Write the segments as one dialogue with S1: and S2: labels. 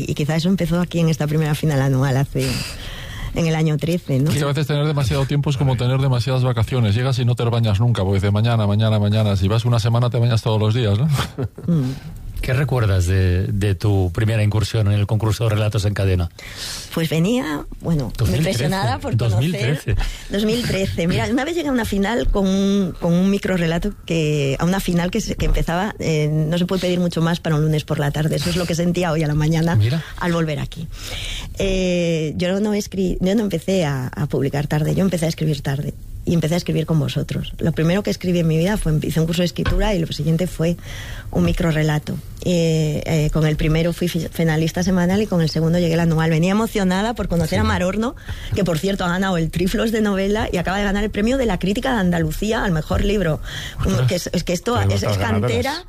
S1: Y quizá eso empezó aquí en esta primera final anual en el año 13, ¿no?
S2: Es que a veces tener demasiado tiempo es como tener demasiadas vacaciones. Llegas y no te bañas nunca, porque dices mañana. Si vas una semana te bañas todos los días, ¿no?
S3: ¿Qué recuerdas de tu primera incursión en el concurso de relatos en cadena?
S1: Pues venía, muy impresionada por conocer... 2013. Mira, una vez llegué a una final con un micro relato a una final que empezaba, no se puede pedir mucho más para un lunes por la tarde. Eso es lo que sentía hoy a la mañana. Mira. Al volver aquí. Yo no empecé a publicar tarde, yo empecé a escribir tarde. Y empecé a escribir con vosotros. Lo primero que escribí en mi vida hice un curso de escritura y lo siguiente fue un microrelato. Con el primero fui finalista semanal y con el segundo llegué al anual. Venía emocionada por conocer a Mar Horno, que por cierto ha ganado el Triflos de novela y acaba de ganar el premio de la crítica de Andalucía al mejor libro. Que esto es cantera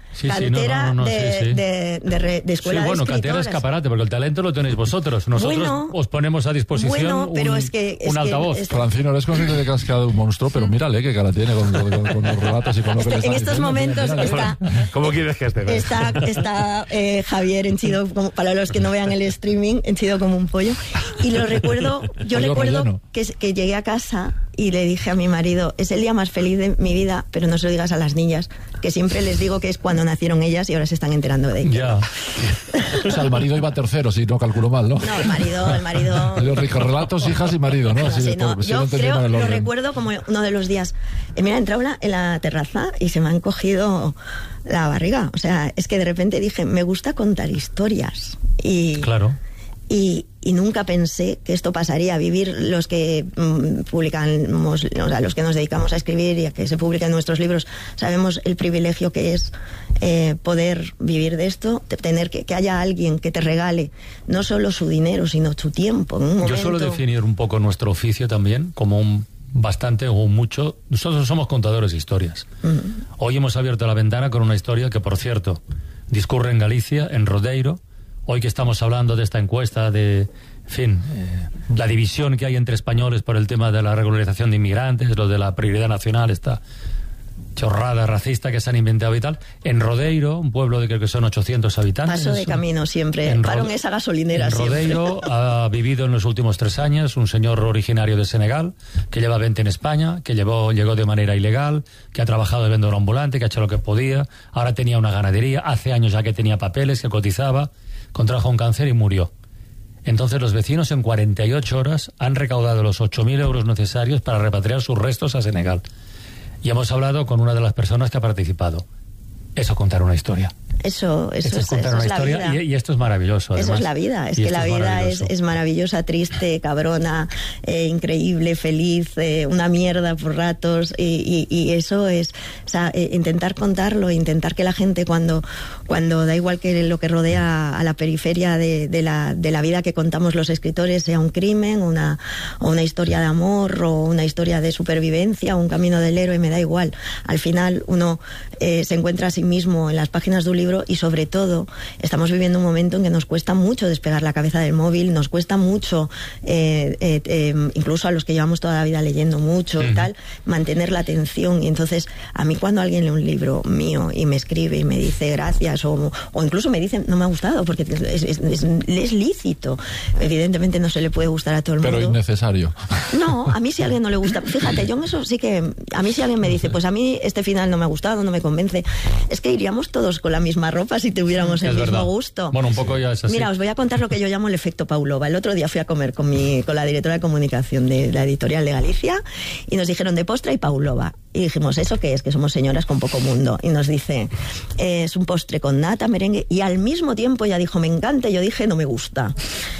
S1: de escuela de escritores.
S3: Cantera escaparate, porque el talento lo tenéis vosotros. Nosotros os ponemos a disposición un altavoz.
S2: Francino, eres consciente de que has quedado un monstruo, pero mírale qué cara tiene con los relatos y con lo que le estás
S1: en estos
S2: diciendo.
S1: momentos está...
S4: ¿Cómo quieres que esté?
S1: Está Javier henchido, para los que no vean el streaming, henchido como un pollo. Y recuerdo que llegué a casa y le dije a mi marido, es el día más feliz de mi vida, pero no se lo digas a las niñas, que siempre les digo que es cuando nacieron ellas y ahora se están enterando de ello.
S3: Ya.
S2: O sea, el marido iba tercero, si no calculo mal, ¿no?
S1: No, el marido...
S2: Los ricos relatos, hijas y marido, ¿no?
S1: Yo lo recuerdo como uno de los días. Mira, he entrado en la terraza y se me han cogido la barriga. O sea, es que de repente dije, me gusta contar historias.
S3: Claro.
S1: Y nunca pensé que esto pasaría. Vivir los que publicamos, o sea, los que nos dedicamos a escribir y a que se publiquen nuestros libros, sabemos el privilegio que es poder vivir de esto, tener que haya alguien que te regale no solo su dinero, sino su tiempo. En un momento...
S3: Yo suelo definir un poco nuestro oficio también como bastante o mucho. Nosotros somos contadores de historias. Hoy hemos abierto la ventana con una historia que, por cierto, discurre en Galicia, en Rodeiro. Hoy que estamos hablando de esta encuesta la división que hay entre españoles por el tema de la regularización de inmigrantes, lo de la prioridad nacional, esta chorrada racista que se han inventado y tal. En Rodeiro, un pueblo de creo que son 800 habitantes.
S1: Paso de camino siempre, paro en esa gasolinera
S3: en Rodeiro siempre. Ha vivido en los últimos 3 años un señor originario de Senegal, que lleva 20 en España, que llegó de manera ilegal, que ha trabajado de vendedor ambulante, que ha hecho lo que podía, ahora tenía una ganadería, hace años ya que tenía papeles, que cotizaba, contrajo un cáncer y murió. Entonces los vecinos en 48 horas han recaudado los 8.000 euros necesarios para repatriar sus restos a Senegal. Y hemos hablado con una de las personas que ha participado. Eso, contar una historia.
S1: Eso es contar una
S3: historia y esto es maravilloso. Además.
S1: Eso es la vida, es que la vida es maravillosa, triste, cabrona, increíble, feliz, una mierda por ratos y eso es, o sea, intentar contarlo, intentar que la gente cuando da igual que lo que rodea a la periferia de la vida que contamos los escritores sea un crimen, una historia de amor o una historia de supervivencia, un camino del héroe, me da igual. Al final uno se encuentra a sí mismo en las páginas de un libro y sobre todo estamos viviendo un momento en que nos cuesta mucho despegar la cabeza del móvil, nos cuesta mucho incluso a los que llevamos toda la vida leyendo mucho y tal, mantener la atención. Y entonces a mí cuando alguien lee un libro mío y me escribe y me dice gracias o incluso me dice no me ha gustado porque es lícito, evidentemente no se le puede gustar a todo el mundo,
S2: pero innecesario.
S1: No, a mí si a alguien no le gusta, fíjate, yo en eso sí que a mí si alguien me dice pues a mí este final no me ha gustado, no me convence, es que iríamos todos con la misma ropa si tuviéramos el mismo gusto.
S3: Bueno, un poco ya es así.
S1: Mira, os voy a contar lo que yo llamo el efecto Pavlova. El otro día fui a comer con la directora de comunicación de la editorial de Galicia y nos dijeron de postre y Pavlova. Y dijimos, ¿eso qué es? Que somos señoras con poco mundo. Y nos dice, es un postre con nata, merengue, y al mismo tiempo ella dijo, me encanta, y yo dije, no me gusta.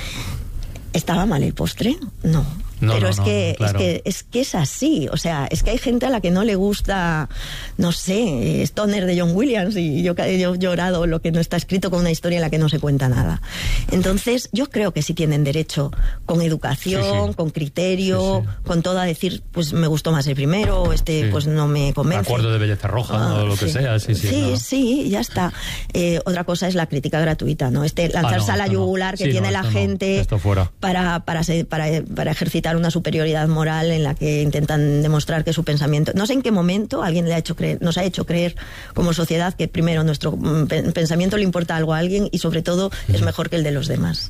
S1: ¿Estaba mal el postre? No. Pero es que es así, o sea, es que hay gente a la que no le gusta, no sé, Stoner de John Williams, y yo he llorado lo que no está escrito con una historia en la que no se cuenta nada. Entonces, yo creo que sí tienen derecho, con educación, con criterio, con todo, a decir, pues me gustó más el primero, pues no me convence.
S3: Acuerdo de belleza roja, o lo que sea,
S1: sí, ya está. Otra cosa es la crítica gratuita, ¿no? Lanzarse a la yugular que tiene la gente para ejercitar buscar una superioridad moral en la que intentan demostrar que su pensamiento... No sé en qué momento alguien nos ha hecho creer como sociedad que primero nuestro pensamiento le importa algo a alguien y sobre todo es mejor que el de los demás.